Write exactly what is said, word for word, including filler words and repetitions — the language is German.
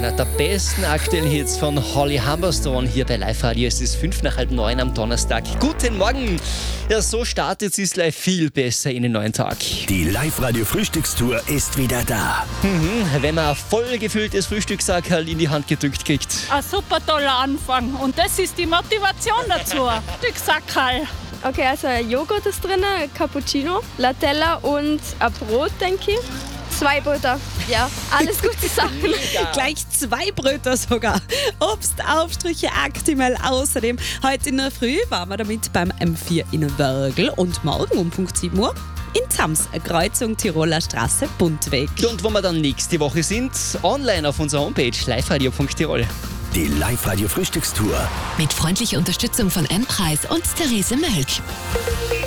einer der besten aktuellen Hits von Holly Humberstone hier bei Live Radio. Es ist fünf nach halb neun am Donnerstag. Guten Morgen! Ja, so startet es gleich viel besser in den neuen Tag. Die Live Radio Frühstückstour ist wieder da. Mhm, wenn man ein voll gefülltes Frühstückssackerl in die Hand gedrückt kriegt. Ein super toller Anfang und das ist die Motivation dazu. Frühstückssackerl. Okay, also Joghurt ist drin, Cappuccino, Latella und ein Brot, denke ich. Zwei Butter. Ja, alles gute Sachen. Gleich zwei Bröter sogar. Obstaufstriche Actimel außerdem. Heute in der Früh waren wir damit beim M vier in Wörgl und morgen um Punkt sieben Uhr in Zams, Kreuzung Tiroler Straße, Buntweg. Und wo wir dann nächste Woche sind, online auf unserer Homepage liveradio punkt tirol. Die Live Radio Frühstückstour. Mit freundlicher Unterstützung von M-Preis und Therese Mölk.